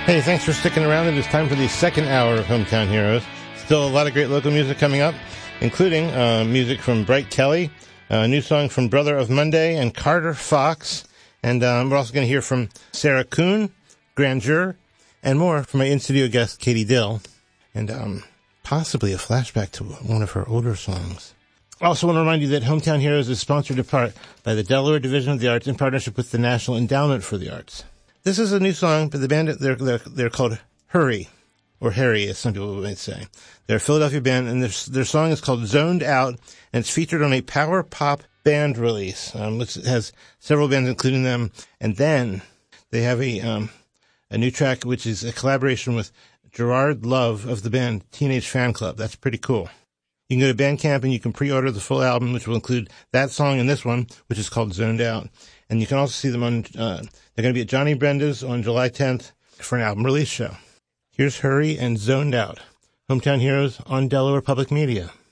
Hey, thanks for sticking around. It is time for the second hour of Hometown Heroes. Still a lot of great local music coming up, including music from Bright Kelly, a new song from Brother of Monday and Carter Fox. And we're also going to hear from Sarah Kuhn, Grandeur, and more from my in-studio guest, Katie Dill. And possibly a flashback to one of her older songs. I also want to remind you that Hometown Heroes is sponsored in part by the Delaware Division of the Arts in partnership with the National Endowment for the Arts. This is a new song, but the band, they're called Hurry, or Harry, as some people might say. They're a Philadelphia band, and their song is called Zoned Out, and it's featured on a power pop band release, which has several bands including them. And then they have a new track, which is a collaboration with Gerard Love of the band Teenage Fan Club. That's pretty cool. You can go to Bandcamp and you can pre-order the full album, which will include that song and this one, which is called Zoned Out. And you can also see them on, they're going to be at Johnny Brenda's on July 10th for an album release show. Here's Hurry and Zoned Out. Hometown Heroes on Delaware Public Media.